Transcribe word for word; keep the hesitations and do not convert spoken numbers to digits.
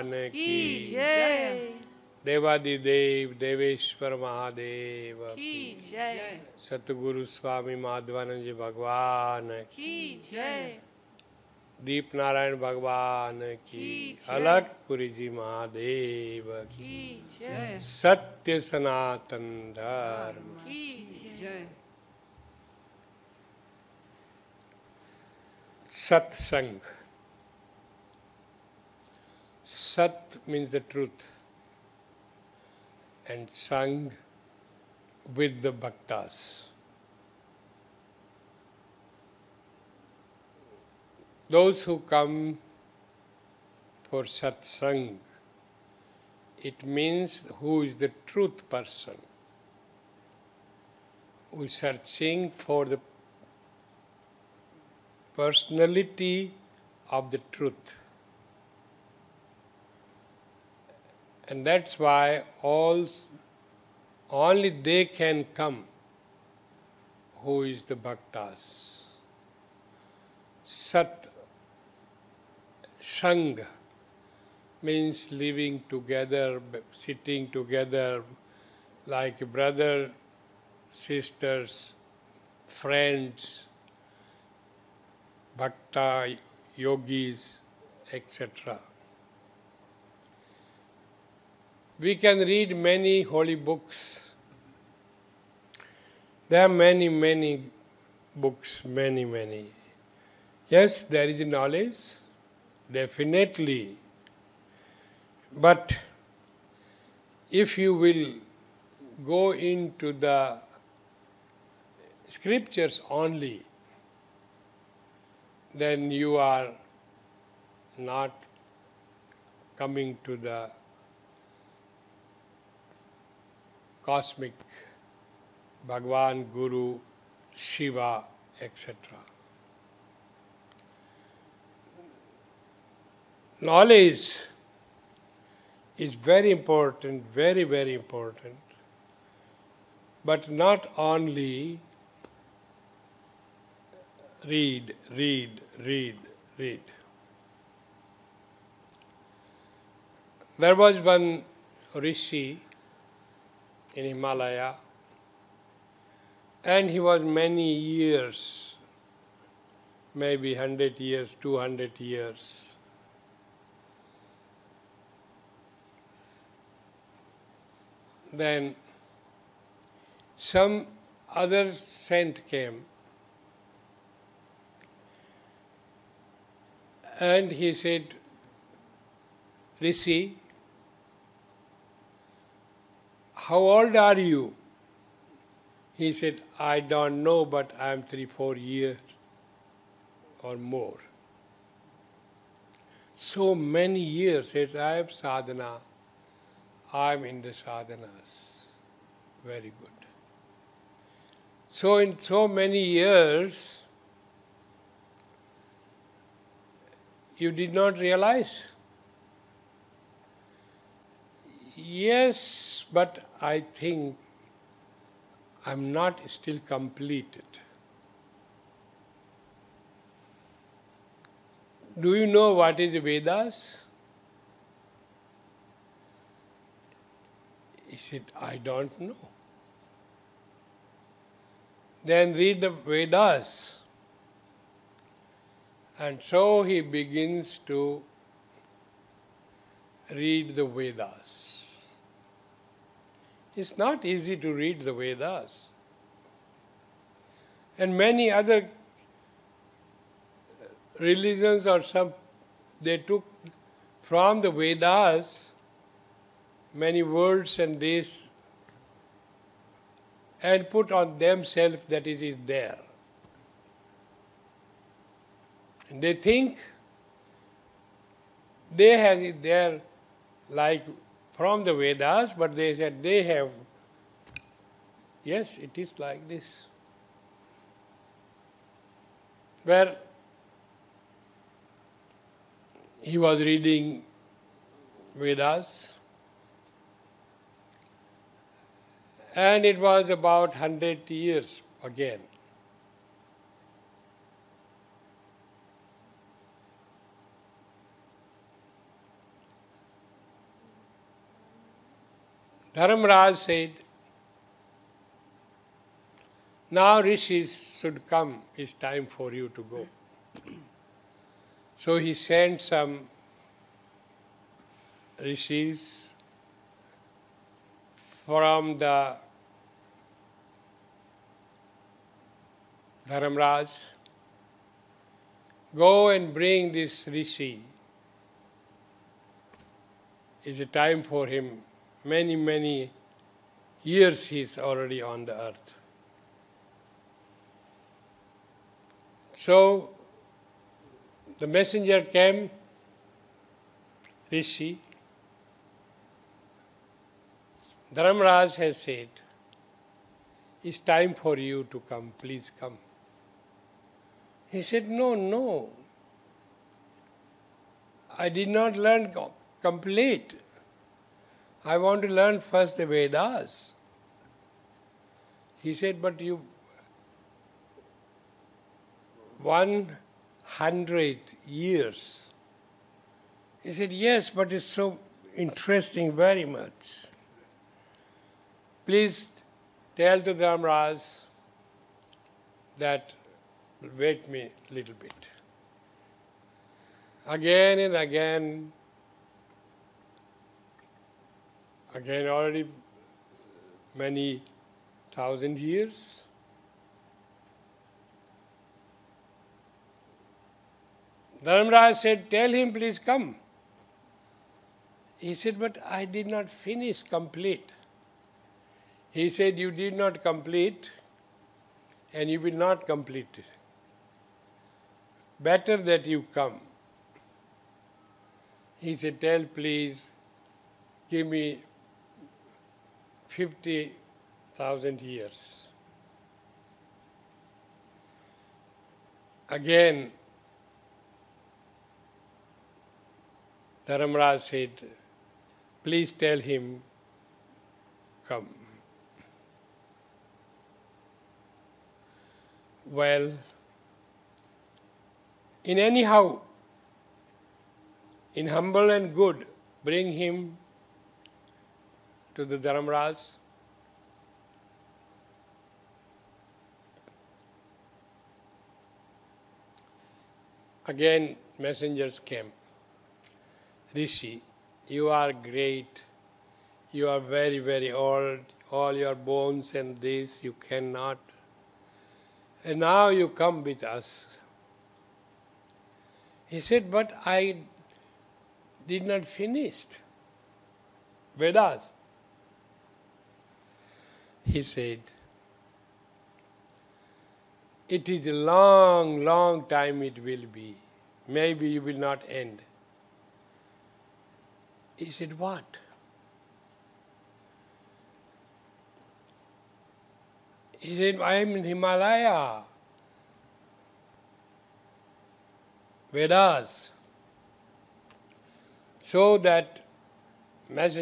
भगवान की जय। देवादिदेव देवेश्वर महादेव की जय। सतगुरु स्वामी माधवानंद जी भगवान की जय। दीप नारायण भगवान की, अलगपुरी जी महादेव की जय। सत्य सनातन धर्म की जय। सत्संग. Sat means the truth, and sang with the bhaktas. Those who come for satsang, it means who is the truth person, who is searching for the personality of the truth. And that's why all, only they can come who is the bhaktas. Sat Sang means living together, sitting together like brother, sisters, friends, bhakta, yogis, et cetera. We can read many holy books. There are many, many books, many, many. Yes, there is knowledge, definitely. But if you will go into the scriptures only, then you are not coming to the cosmic Bhagwan, Guru, Shiva, et cetera. Knowledge is very important, very, very important, but not only read, read, read, read. There was one rishi in Himalaya, and he was many years, maybe one hundred years, two hundred years. Then some other saint came, and he said, Rishi, how old are you? He said, I don't know, but I am three, four years or more. So many years, says, I have sadhana. I am in the sadhanas. Very good. So in so many years, you did not realize? Yes, but I think I'm not still completed. Do you know what is the Vedas? He said, I don't know. Then read the Vedas. And so he begins to read the Vedas. It's not easy to read the Vedas. And many other religions or some, they took from the Vedas many words and this and put on themselves that it is there. And they think they have it there like from the Vedas, but they said they have, yes, it is like this. Where he was reading Vedas, and it was about one hundred years again. Dharamraj said, now rishis should come, it's time for you to go. So he sent some rishis from the Dharamraj, go and bring this rishi. It's a time for him. Many, many years he's already on the earth. So the messenger came, rishi. Dharamraj has said, it's time for you to come, please come. He said, no, no. I did not learn complete. I want to learn first the Vedas. He said, but you, one hundred years. He said, yes, but it's so interesting very much. Please tell to Dharamraj that wait me a little bit. Again and again, again already many thousand years. Dharamraj said, tell him please come. He said, but I did not finish complete. He said, you did not complete and you will not complete it. Better that you come. He said, tell please, give me fifty thousand years. Again, Dharamraj said, please tell him, come. Well, in anyhow, in humble and good, bring him to the Dharamraj. Again, messengers came. Rishi, you are great. You are very, very old. All your bones and this, you cannot. And now you come with us. He said, but I did not finish Vedas. He said, it is a long, long time it will be. Maybe you will not end. He said, what? He said, I am in Himalaya. Vedas. So that messenger